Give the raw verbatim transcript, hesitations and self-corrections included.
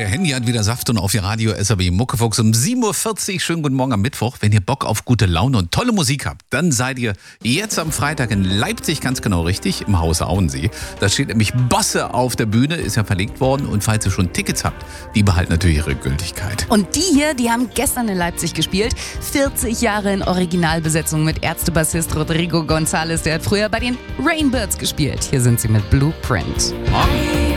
Euer Handy hat wieder Saft und auf Ihr Radio S R B Muckefuchs um sieben Uhr vierzig. Schönen guten Morgen am Mittwoch. Wenn ihr Bock auf gute Laune und tolle Musik habt, dann seid ihr jetzt am Freitag in Leipzig ganz genau richtig, im Haus Auensee. Da steht nämlich Bosse auf der Bühne, ist ja verlegt worden. Und falls ihr schon Tickets habt, die behalten natürlich ihre Gültigkeit. Und die hier, die haben gestern in Leipzig gespielt. vierzig Jahre in Originalbesetzung mit Ärztebassist Rodrigo González. Der hat früher bei den Rainbirds gespielt. Hier sind sie mit Blueprint. Morgen.